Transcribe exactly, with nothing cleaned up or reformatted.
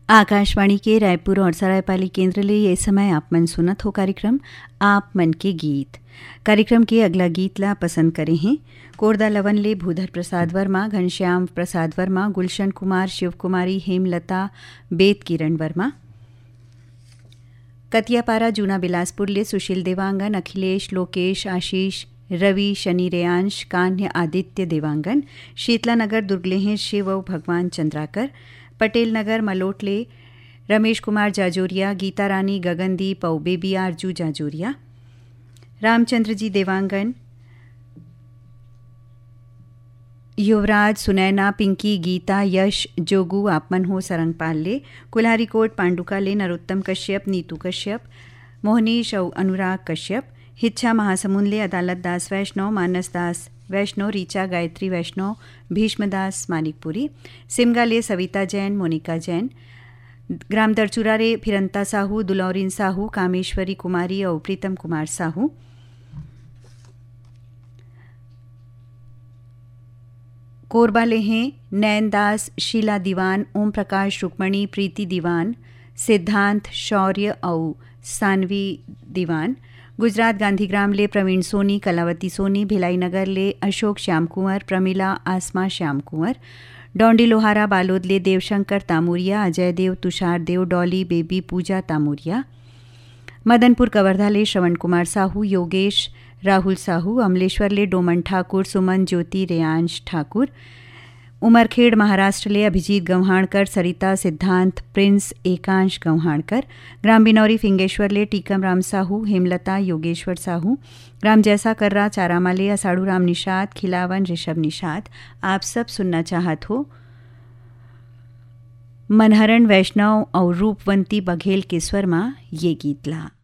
आकाशवाणी के रायपुर और सरायपाली केंद्र ले ये समय आप मन सुनत हो कार्यक्रम आप मन के गीत। कार्यक्रम के अगला गीत ला पसंद करे हैं कोरदा लवन ले भूधर प्रसाद वर्मा, घनश्याम प्रसाद वर्मा, गुलशन कुमार, शिव कुमारी, हेमलता, बेत किरण वर्मा। कतियापारा जूना बिलासपुर ले सुशील देवांगन, अखिलेश, लोकेश, आशीष, रवि, शनि रेयांश, कान्य, आदित्य देवांगन। शीतलानगर दुर्गले हैं शिव और भगवान चंद्राकर। पटेल नगर मलोटले रमेश कुमार जाजोरिया, गीता रानी, गगनदीप और बेबी आरजू जाजोरिया। रामचंद्र जी देवांगन, युवराज, सुनैना, पिंकी, गीता, यश, जोगू आपमन हो सरंगपाल ले। कुल्हारी कोट पांडुका ले नरोत्तम कश्यप, नीतू कश्यप, मोहनीश और अनुराग कश्यप। हिच्छा महासमुंद ले अदालत दास वैष्णव, मानस दास वैष्णव, रीचा गायत्री वैष्णव, भीष्मदास मानिकपुरी। सिमगा ले सविता जैन, मोनिका जैन। ग्राम दरचूरा रे फिरंता साहू, दुलौरीन साहू, कामेश्वरी कुमारी और प्रीतम कुमार साहू। कोरबा ले हैं नैनदास, शीला दीवान, ओम प्रकाश रुक्मणी, प्रीति दीवान, सिद्धांत, शौर्य और सानवी दीवान। गुजरात गांधीग्राम ले प्रवीण सोनी, कलावती सोनी। भिलाई नगर ले अशोक श्याम कुंवर, प्रमिला, आसमा श्याम कुंवर। डोंडी लोहारा बालोद ले देवशंकर तामुरिया, अजय देव, तुषार देव, डॉली, बेबी, पूजा तामुरिया। मदनपुर कवर्धा ले श्रवण कुमार साहू, योगेश, राहुल साहू। अमलेश्वर ले डोमन ठाकुर, सुमन, ज्योति, रेयांश ठाकुर। उमरखेड़ महाराष्ट्र ले अभिजीत गंवहाणकर, सरिता, सिद्धांत, प्रिंस, एकांश गंवहाणकर। ग्राम बिनौरी फिंगेश्वर ले टीकम राम साहू, हेमलता, योगेश्वर साहू। ग्राम जैसा कर्रा चारामा ले असाड़ू राम निषाद, खिलावन, ऋषभ निषाद। आप सब सुनना चाहत हो मनहरण वैष्णव और रूपवंती बघेल के स्वर में ये गीत ला।